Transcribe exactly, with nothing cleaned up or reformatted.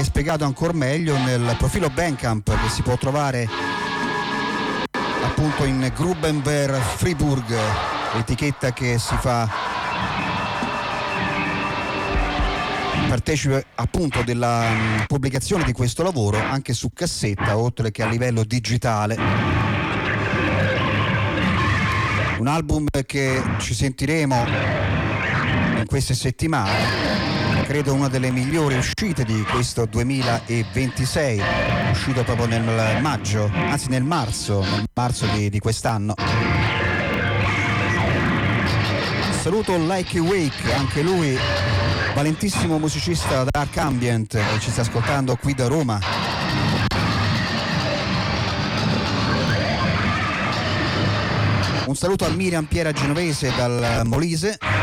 spiegato ancora meglio nel profilo Bandcamp che si può trovare appunto in Grubenwehr Fribourg, l'etichetta che si fa partecipe appunto della um, pubblicazione di questo lavoro anche su cassetta oltre che a livello digitale. Un album che ci sentiremo in queste settimane, credo una delle migliori uscite di questo duemilaventisei, uscito proprio nel maggio, anzi nel marzo, nel marzo di, di quest'anno. Saluto Like Wake, anche lui valentissimo musicista dark ambient, che ci sta ascoltando qui da Roma. Un saluto a Miriam Piera Genovese dal Molise.